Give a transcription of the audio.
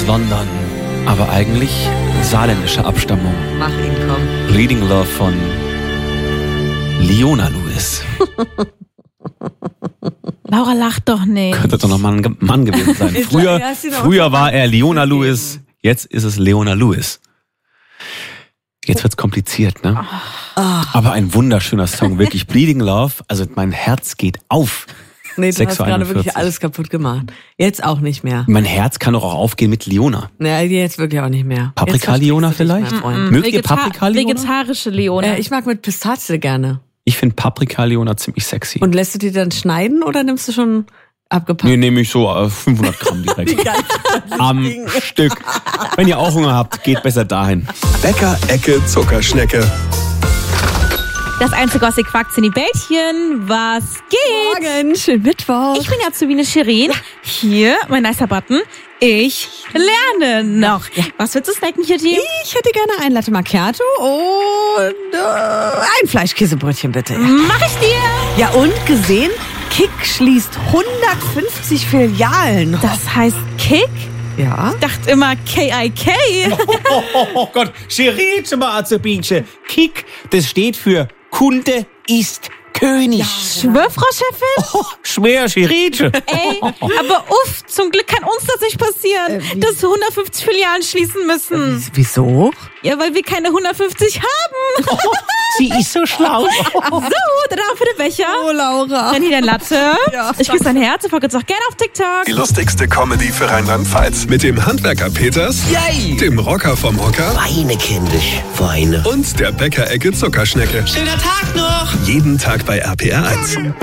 aus London, aber eigentlich saarländischer Abstammung. Mach ihn, komm. Bleeding Love von Leona Lewis. Laura lacht doch nicht. Könnte doch noch mal ein Mann gewesen sein. Früher war er Leona Lewis, jetzt ist es Leona Lewis. Jetzt wird's kompliziert, ne? Aber ein wunderschöner Song, wirklich. Bleeding Love, also mein Herz geht auf. Nee, du hast gerade 6:41. wirklich alles kaputt gemacht. Jetzt auch nicht mehr. Mein Herz kann doch auch aufgehen mit Leona. Ja, jetzt wirklich auch nicht mehr. Paprika Leona vielleicht? Mögt ihr Paprika Leona? Vegetarische Leona. Ich mag mit Pistazie gerne. Ich finde Paprika Leona ziemlich sexy. Und lässt du die dann schneiden oder nimmst du schon abgepackt? Nee, nehme ich so 500 Gramm direkt. Am Stück. Wenn ihr auch Hunger habt, geht besser dahin. Bäcker-Ecke Zuckerschnecke. Das einzige, was ihr quackt, sind die Bällchen. Was geht? Morgen, schönen Mittwoch. Ich bin Azubine Shirin. Hier, mein nicer Button. Ich lerne noch. Was willst du snacken hier, Team? Ich hätte gerne ein Latte Macchiato und ein Fleischkäsebrötchen, bitte. Mach ich dir. Ja, und gesehen, Kick schließt 150 Filialen. Das heißt Kick? Ja. Ich dachte immer K-I-K. Oh Gott, Scherite mal Azubinche. Kick, das steht für Kunde ist König. Schwör, Frau Chefin? Schwer, Scherite. Ey, aber zum Glück kann uns das nicht passieren, dass 150 Filialen schließen müssen. Wieso? Ja, weil wir keine 150 haben. Sie ist so schlau. So, dann für den Becher. Oh, Laura. Dann hier dein Latte. Ja, Ich küsse dein Herz. Ich folge jetzt auch gerne auf TikTok. Die lustigste Comedy für Rheinland-Pfalz. Mit dem Handwerker Peters, Yay! dem Rocker vom Hocker Weine, kindisch, Weine. und der Bäcker-Ecke Zuckerschnecke. Schöner Tag noch! Jeden Tag bei RPR 1.